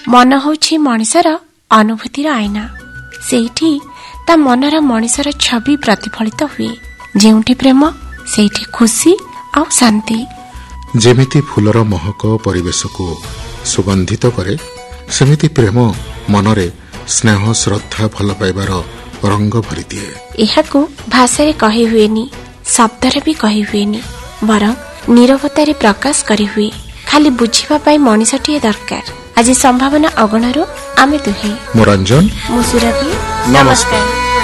मन होछि मनिषर अनुभूतिर आईना। सेठी ता मनर मनिषर छवि प्रतिफलित हुए। जेउठी प्रेम सेठी खुशी आ शांति। जेमिति फूलर महक परिवेश को सुगंधित करे, सेमिति प्रेम मनरे स्नेह श्रद्धा भल पाइबार रंग भरी दिए। एहाकु भाषा कही हुएनी, शब्दरे भी कही हुएनी, बरं नीरवतारे प्रकाश करी हुए। खाली बुझिबा पाई मनिषटिए दरकार। आज संभावना अगणरू आमे दुहे। मोरंजन मुसुरभि। नमस्कार।